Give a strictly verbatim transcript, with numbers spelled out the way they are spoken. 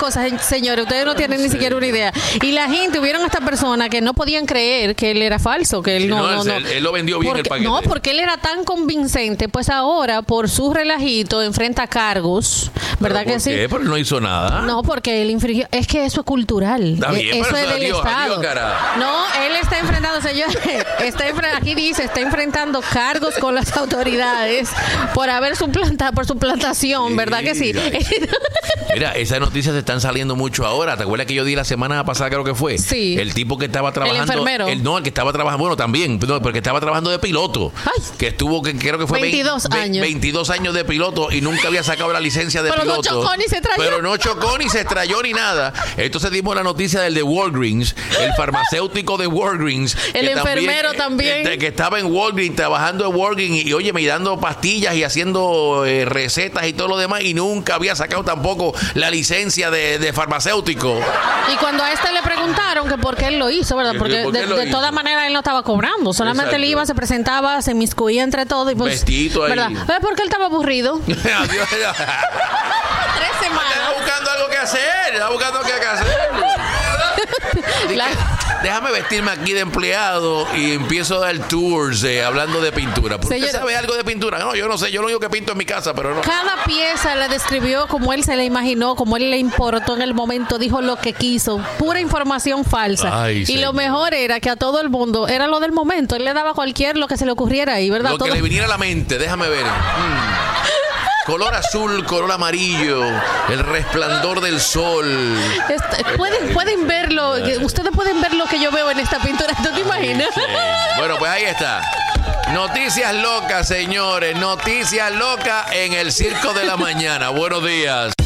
cosas, señores, ustedes no tienen ni siquiera una idea. Y la gente, hubieron hasta personas que no podían creer que él era falso, que él Sí, no, no, no, no. Él, él lo vendió bien porque, el paquete. No, porque él era tan convincente, pues ahora, por su relajito, enfrenta cargos, ¿verdad que ¿Por sí? qué? Pero él no hizo nada. No, porque él infringió. Es que eso es cultural. Está bien, eso pero es eso del adiós, Estado. adiós, cara. No, él está enfrentando, señores. Está enfre- aquí dice, está enfrentando cargos con las autoridades por haber suplantado, por suplantación, Sí, ¿verdad que sí? Mira, esas noticias están saliendo mucho ahora. ¿Te acuerdas que yo di la semana pasada, creo que fue? Sí. El tipo que estaba trabajando. El enfermero. El, no, el que estaba trabajando, bueno, también, no, porque estaba trabajando de piloto. Ay. Que estuvo, que creo que fue veintidós veinte, años. veintidós años de piloto y nunca había sacado la licencia de Pero no piloto. chocó ni se estrelló. Pero no chocó ni se estrelló ni nada. Entonces dimos la noticia del de Walgreens, el farmacéutico de Walgreens. El que enfermero también. Que, que estaba en Walgreens, trabajando en Walgreens y, y oye, me dando pastillas y haciendo eh, recetas y todo lo demás y nunca había sacado tampoco la licencia de, de farmacéutico. Y cuando a este le preguntaron que por qué él lo hizo, ¿verdad? Porque ¿Por qué de, lo de hizo? todas maneras él no estaba cobrando. Solamente Exacto. él iba, se presentaba, se miscuía entre todo y pues... Vestidito ahí. ¿verdad? ¿Ves por qué él estaba aburrido? Adiós. Tres Estaba semanas. buscando algo que hacer. Estaba buscando algo que hacer. Dije, La- déjame vestirme aquí de empleado y empiezo a dar tours eh, hablando de pintura. ¿Por qué Señor- sabe algo de pintura? No, yo no sé. Yo lo único que pinto en mi casa, pero no. Cada pieza la describió como él se la imaginó, como él le importó en el momento, dijo lo que quiso. Pura información falsa. Ay, y señor. lo mejor era que a todo el mundo era lo del momento. Él le daba cualquier lo que se le ocurriera ahí, ¿verdad? Lo que Todo- le viniera a la mente, déjame ver. Mm. Color azul, color amarillo, el resplandor del sol. Este, pueden, pueden verlo, que- ustedes pueden ver lo que yo veo en esta pintura, ¿tú te imaginas? Sí. Bueno, pues ahí está. Noticias locas, señores. Noticias locas en el Circo de la Mañana. Buenos días.